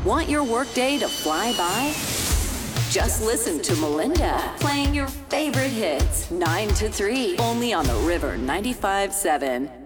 Want your workday to fly by? Just listen to Melinda playing your favorite hits 9 to 3 only on the River 95.7.